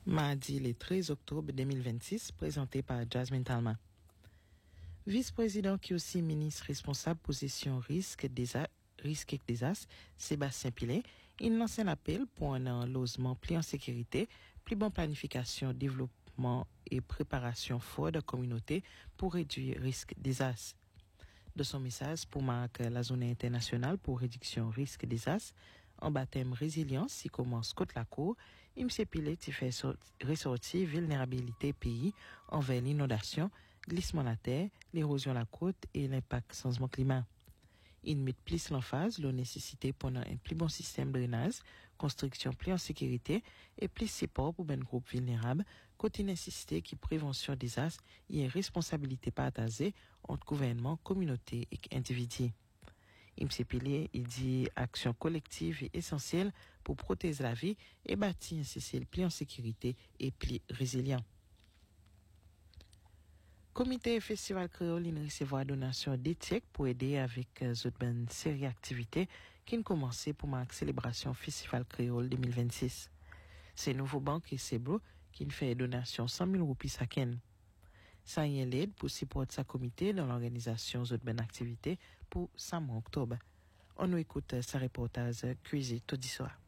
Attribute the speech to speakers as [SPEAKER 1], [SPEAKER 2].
[SPEAKER 1] Mardi le 13 octobre 2026, présenté par Jasmine Talma. Vice-président qui aussi ministre responsable possession risque et désastre, Sébastien Pilet, il lance un appel pour un logement plus en sécurité, plus bonne planification, développement et préparation fort de communauté pour réduire risque désastre. De son message pour marquer la journée internationale pour réduction risque désastre, en baptême résilience, qui commence contre la cour, M. Pilet fait ressortir vulnérabilité pays envers l'inondation, glissement de la terre, l'érosion de la côte et l'impact changement climat. Il met plus l'emphase la nécessité pour un plus bon système de drainage, construction plus en sécurité et plus support pour un groupe vulnérable, côté nécessité qui prévention des désastres et responsabilité partagée entre gouvernement, communauté et individus. M. Pilet, il dit action collective est essentielle pour protéger la vie et bâtir un CCL plus en sécurité et plus résilient. Comité Festival Créole recevoir donation d'éthique pour aider avec une série d'activités qui ont commencé pour ma célébration Festival Créole 2026. C'est Nouveau Banque et Sebro qui fait donation 100 000 roupies chacun. Ça y est l'aide pour supporter sa comité dans l'organisation d'une activité pour 5 octobre. On nous écoute sa reportage cuisine tout soir.